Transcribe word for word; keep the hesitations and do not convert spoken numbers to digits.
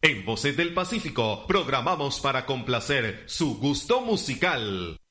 En Voces del Pacífico programamos para complacer su gusto musical.